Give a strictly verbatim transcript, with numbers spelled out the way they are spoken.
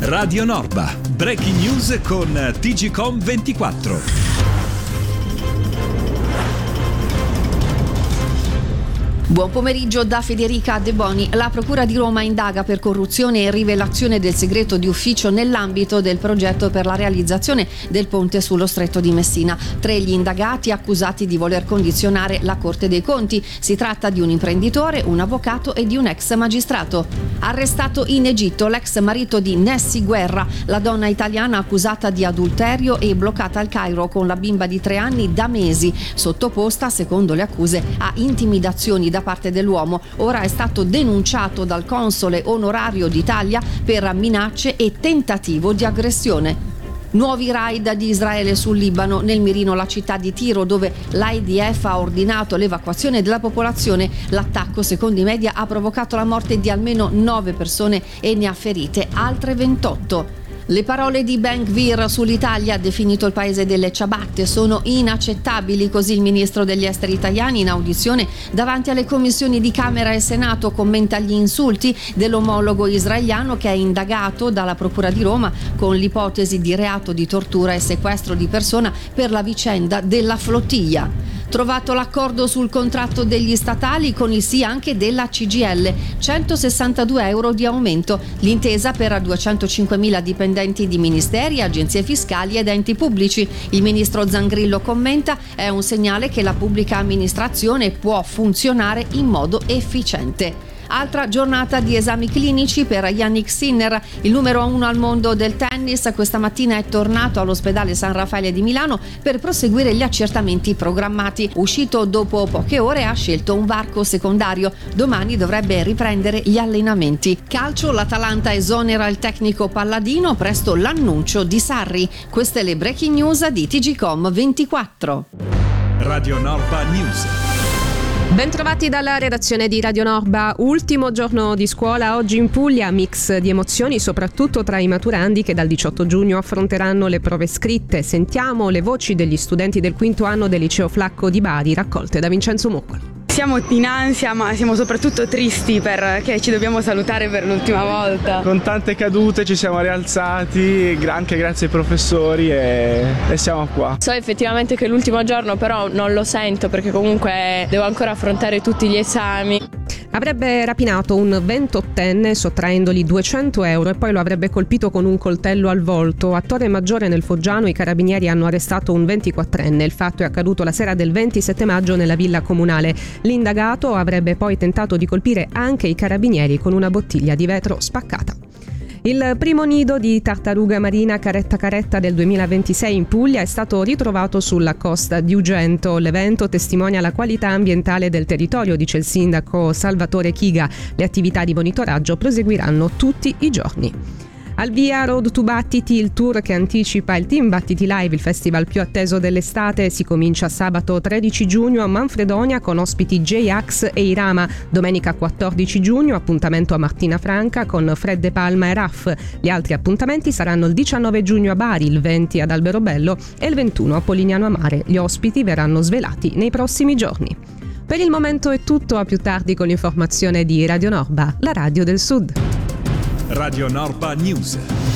Radio Norba, breaking news con T G Com ventiquattro. Buon pomeriggio da Federica De Boni. La Procura di Roma indaga per corruzione e rivelazione del segreto di ufficio nell'ambito del progetto per la realizzazione del ponte sullo Stretto di Messina. Tre gli indagati accusati di voler condizionare la Corte dei Conti. Si tratta di un imprenditore, un avvocato e di un ex magistrato. Arrestato in Egitto l'ex marito di Nessi Guerra, la donna italiana accusata di adulterio e bloccata al Cairo con la bimba di tre anni da mesi, sottoposta, secondo le accuse, a intimidazioni da da parte dell'uomo. Ora è stato denunciato dal console onorario d'Italia per minacce e tentativo di aggressione. Nuovi raid di Israele sul Libano, nel mirino la città di Tiro, dove l'I D F ha ordinato l'evacuazione della popolazione. L'attacco, secondo i media, ha provocato la morte di almeno nove persone e ne ha ferite altre ventotto. Le parole di Ben Gvir sull'Italia, definito il paese delle ciabatte, sono inaccettabili, così il ministro degli esteri italiani in audizione davanti alle commissioni di Camera e Senato commenta gli insulti dell'omologo israeliano che è indagato dalla Procura di Roma con l'ipotesi di reato di tortura e sequestro di persona per la vicenda della flottiglia. Trovato l'accordo sul contratto degli statali con il sì anche della C G I L, centosessantadue euro di aumento, l'intesa per duecentocinquemila dipendenti di ministeri, agenzie fiscali ed enti pubblici. Il ministro Zangrillo commenta: è un segnale che la pubblica amministrazione può funzionare in modo efficiente. Altra giornata di esami clinici per Yannick Sinner, il numero uno al mondo del tennis. Questa mattina è tornato all'ospedale San Raffaele di Milano per proseguire gli accertamenti programmati. Uscito dopo poche ore ha scelto un varco secondario. Domani dovrebbe riprendere gli allenamenti. Calcio, l'Atalanta esonera il tecnico Palladino, presto l'annuncio di Sarri. Queste le breaking news di T G Com ventiquattro. Radio Norba News. Bentrovati dalla redazione di Radio Norba. Ultimo giorno di scuola oggi in Puglia, mix di emozioni soprattutto tra i maturandi che dal diciotto giugno affronteranno le prove scritte. Sentiamo le voci degli studenti del quinto anno del liceo Flacco di Bari, raccolte da Vincenzo Muccolo. Siamo in ansia, ma siamo soprattutto tristi perché ci dobbiamo salutare per l'ultima volta. Con tante cadute ci siamo rialzati, anche grazie ai professori, e, e siamo qua. So effettivamente che è l'ultimo giorno, però non lo sento perché comunque devo ancora affrontare tutti gli esami. Avrebbe rapinato un ventottenne sottraendogli duecento euro e poi lo avrebbe colpito con un coltello al volto. A Torre Maggiore nel Foggiano i carabinieri hanno arrestato un ventiquattrenne. Il fatto è accaduto la sera del ventisette maggio nella villa comunale. L'indagato avrebbe poi tentato di colpire anche i carabinieri con una bottiglia di vetro spaccata. Il primo nido di tartaruga marina caretta caretta del duemilaventisei in Puglia è stato ritrovato sulla costa di Ugento. L'evento testimonia la qualità ambientale del territorio, dice il sindaco Salvatore Chiga. Le attività di monitoraggio proseguiranno tutti i giorni. Al via Road to Battiti, il tour che anticipa il Team Battiti Live, il festival più atteso dell'estate. Si comincia sabato tredici giugno a Manfredonia con ospiti J-Ax e Irama. Domenica quattordici giugno appuntamento a Martina Franca con Fred De Palma e Raff. Gli altri appuntamenti saranno il diciannove giugno a Bari, il venti ad Alberobello e il ventuno a Polignano a Mare. Gli ospiti verranno svelati nei prossimi giorni. Per il momento è tutto, a più tardi con l'informazione di Radio Norba, la radio del Sud. Radio Norba News.